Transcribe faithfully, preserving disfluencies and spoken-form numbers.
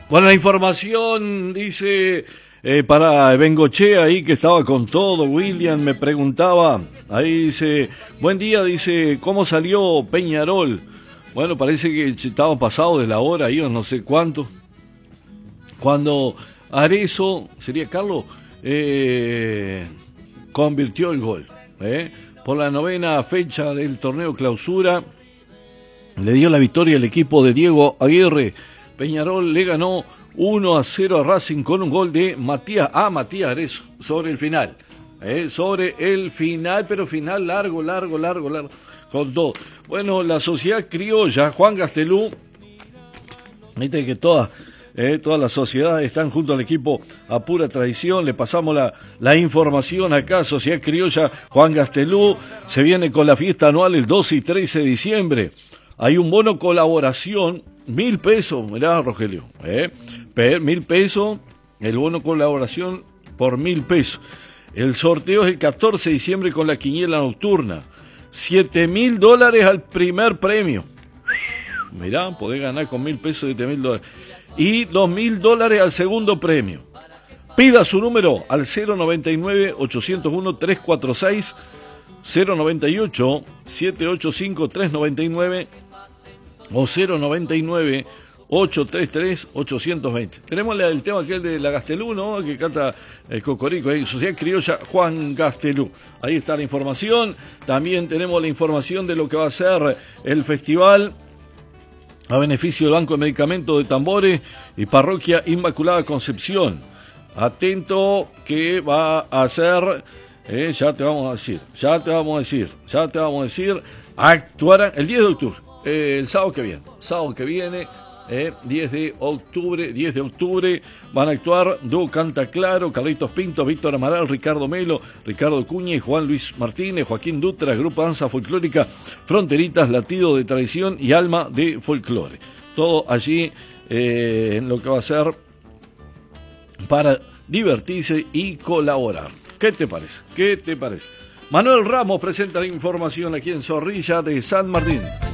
Bueno, la información dice eh, para Bengochea ahí que estaba con todo. William me preguntaba, ahí dice, buen día, dice, ¿cómo salió Peñarol? Bueno, parece que estaba pasado de la hora, yo no sé cuánto. Cuando Arezzo, sería Carlos, eh, convirtió el gol. Eh, por la novena fecha del torneo clausura, le dio la victoria al equipo de Diego Aguirre. Peñarol le ganó uno a cero a Racing con un gol de Matías, a Matías Arezzo, sobre el final. Eh, sobre el final, pero final largo, largo, largo, largo, con todo. Bueno, la Sociedad Criolla, Juan Gastelú, viste que todas, eh, todas las sociedades están junto al equipo a pura tradición. Le pasamos la, la información acá, Sociedad Criolla, Juan Gastelú, se viene con la fiesta anual el doce y trece de diciembre. Hay un bono colaboración, mil pesos, mirá Rogelio, eh, mil pesos, el bono colaboración por mil pesos. El sorteo es el catorce de diciembre con la quiniela nocturna. Siete mil dólares al primer premio. Mirá, podés ganar con mil pesos siete mil dólares. Y dos mil dólares al segundo premio. Pida su número al cero noventa y nueve, ochocientos uno, trescientos cuarenta y seis, cero noventa y ocho, setecientos ochenta y cinco, trescientos noventa y nueve o cero noventa y nueve, ochocientos treinta y tres, ochocientos veinte. Tenemos el tema aquel de la Gastelú, ¿no? Que canta el Cocorico, ahí, Sociedad Criolla Juan Gastelú. Ahí está la información. También tenemos la información de lo que va a ser el festival a beneficio del Banco de Medicamentos de Tambores y Parroquia Inmaculada Concepción. Atento que va a ser, eh, ya te vamos a decir, ya te vamos a decir, ya te vamos a decir, actuarán el diez de octubre. Eh, el sábado que viene, sábado que viene, eh, diez de octubre, diez de octubre, van a actuar Dúo Canta Claro, Carlitos Pinto, Víctor Amaral, Ricardo Melo, Ricardo Cuña y Juan Luis Martínez, Joaquín Dutra, Grupo Danza Folclórica, Fronteritas, Latido de Tradición y Alma de Folclore. Todo allí eh, en lo que va a ser para divertirse y colaborar. ¿Qué te parece? ¿Qué te parece? Manuel Ramos presenta la información aquí en Zorrilla de San Martín.